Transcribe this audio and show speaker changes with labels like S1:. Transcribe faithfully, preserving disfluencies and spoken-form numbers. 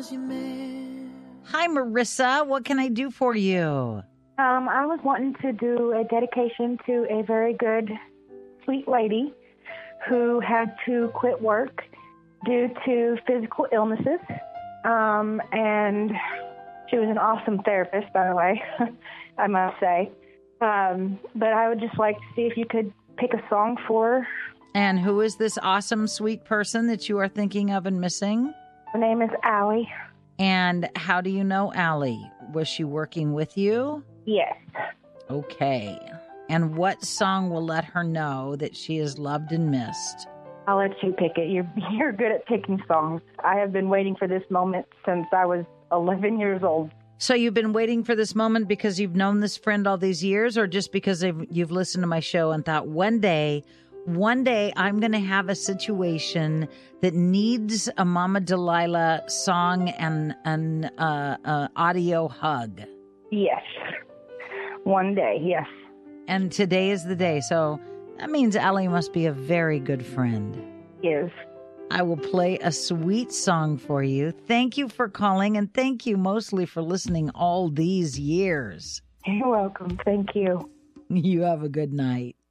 S1: Hi, Marissa. What can I do for you?
S2: Um, I was wanting to do a dedication to a very good, sweet lady who had to quit work due to physical illnesses. Um, and she was an awesome therapist, by the way, I must say. Um, but I would just like to see if you could pick a song for her.
S1: And who is this awesome, sweet person that you are thinking of and missing?
S2: Her name is Allie.
S1: And how do you know Allie? Was she working with you?
S2: Yes.
S1: Okay. And what song will let her know that she is loved and missed?
S2: I'll let you pick it. You're, you're good at picking songs. I have been waiting for this moment since I was eleven years old.
S1: So you've been waiting for this moment because you've known this friend all these years, or just because you've listened to my show and thought one day, one day I'm going to have a situation that needs a Mama Delilah song and an uh, uh, audio hug?
S2: Yes. One day, yes.
S1: And today is the day. So that means Allie must be a very good friend.
S2: Yes.
S1: I will play a sweet song for you. Thank you for calling, and thank you mostly for listening all these years.
S2: You're welcome. Thank you.
S1: You have a good night.